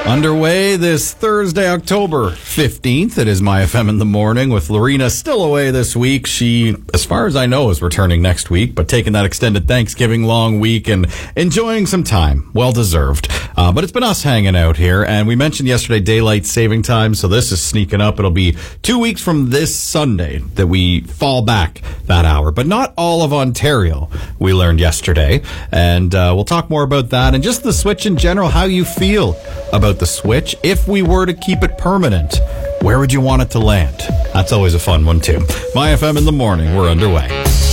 Underway this Thursday, October 15th. It is My FM in the Morning with Lorena still away this week. She, as far as I know, is returning next week, but taking that extended Thanksgiving long week and enjoying some time. Well deserved. But it's been us hanging out here, and we mentioned yesterday daylight saving time, so this is sneaking up. It'll be 2 weeks from this Sunday that we fall back that hour, but not all of Ontario, we learned yesterday. And we'll talk more about that and just the switch in general, how you feel about the switch. If we were to keep it permanent, where would you want it to land? That's always a fun one too. My FM in the Morning, we're underway.